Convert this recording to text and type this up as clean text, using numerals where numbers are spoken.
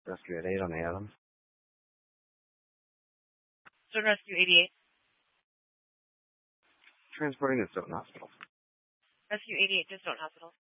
Rescue at 8 on the Adams. Stone Rescue 88. Transporting to Stoughton Hospital. Rescue 88 to Stoughton Hospital.